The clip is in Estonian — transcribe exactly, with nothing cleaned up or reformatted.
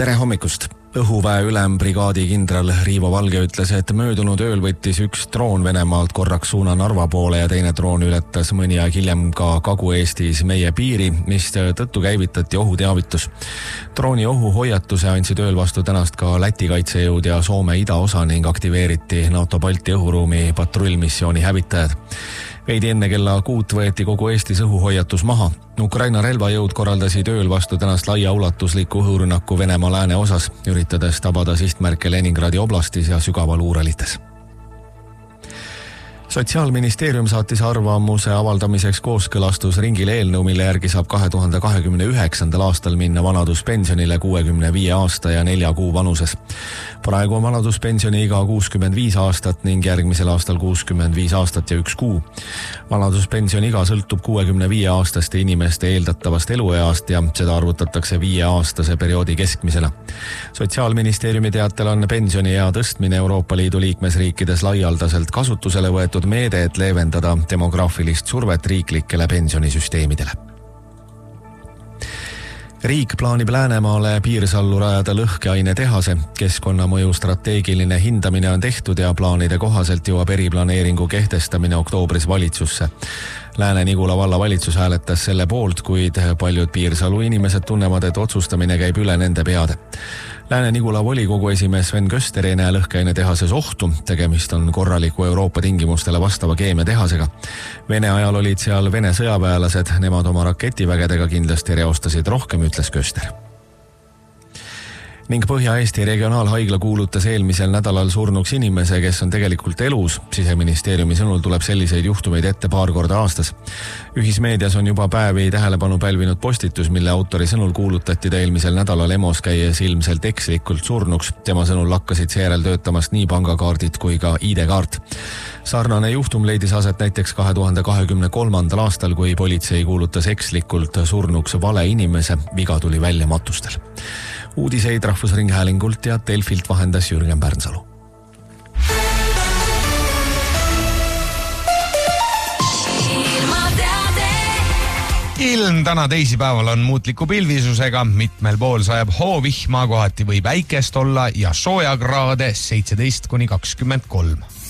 Tere hommikust! Õhuväe ülembrigaadi kindral Riivo Valge ütles, et möödunud ööl võttis üks droon Venemaalt korraks suuna Narva poole ja teine droon ületas mõni aeg hiljem ka Kagu-Eestis meie piiri, mis tõttu käivitati ohuteavitus. Drooni ohuhoiatuse andsid ööl vastu tänast ka Läti kaitsejõud ja Soome idaosa ning aktiveeriti NATO Balti õhuruumi patrullmissiooni hävitajad. Veidi enne kella kuut võeti kogu Eestis õhuhoiatus maha. Ukraina relvajõud korraldasid ööl vastu tänast laiaulatusliku õhurünnaku Venemaa lääne osas, üritades tabada sihtmärke Leningradi oblastis ja sügaval Uuralites. Sotsiaalministeerium saatis arvamuse avaldamiseks kooskõlastusringile eelnõu, mille järgi saab kahe tuhande kahekümne üheksandal aastal minna vanaduspensionile kuuekümne viie aasta ja nelja kuu vanuses. Praegu on vanaduspensioni iga kuuskümmend viis aastat ning järgmisel aastal kuuskümmend viis aastat ja üks kuu. Vanaduspensioni iga sõltub kuuekümne viie aastaste inimeste eeldatavast elueast ja seda arvutatakse viie aastase perioodi keskmisena. Sotsiaalministeeriumi teatel on pensioni ea tõstmine Euroopa Liidu liikmesriikides laialdaselt kasutusele võetud meede, et leevendada demograafilist survet riiklikele pensionisüsteemidele. Riik plaanib Läänemaale Piirsallu rajada lõhkeainetehase. Keskkonnamõju strateegiline hindamine on tehtud ja plaanide kohaselt jõuab eriplaneeringu kehtestamine oktoobris valitsusse. Lääne-Nigula valla valitsus hääletas selle poolt, kuid paljud Piirsalu inimesed tunnevad, et otsustamine käib üle nende peade. Lääne-Nigula volikogu esimees Sven Köster ei näe lõhkeainetehases ohtu. Tegemist on korraliku Euroopa tingimustele vastava keemiatehasega. Vene ajal olid seal Vene sõjaväelased, nemad oma raketivägedega kindlasti reostasid rohkem, ütles Köster. Ning Põhja-Eesti regionaalhaigla kuulutas eelmisel nädalal surnuks inimese, kes on tegelikult elus. Siseministeeriumi sõnul tuleb selliseid juhtumeid ette paar korda aastas. Ühismeedias on juba päevi tähelepanu pälvinud postitus, mille autori sõnul kuulutati ta eelmisel nädalal EMOs käies ilmselt ekslikult surnuks. Tema sõnul lakkasid seejärel töötamast nii pangakaardid kui ka I D-kaart. Sarnane juhtum leidis aset näiteks kahe tuhande kahekümne kolmandal aastal, kui politsei kuulutas ekslikult surnuks vale inimese. Viga tuli välja matustel. Uudiseid Rahvusringhäälingult ja Delfilt vahendas Jürgen Pärnsalu. Ilm täna teisipäeval on muutliku pilvisusega, mitmel pool sajab hoovihma, kohati võib väikest olla ja soojakraade seitseteist kuni kakskümmend kolm.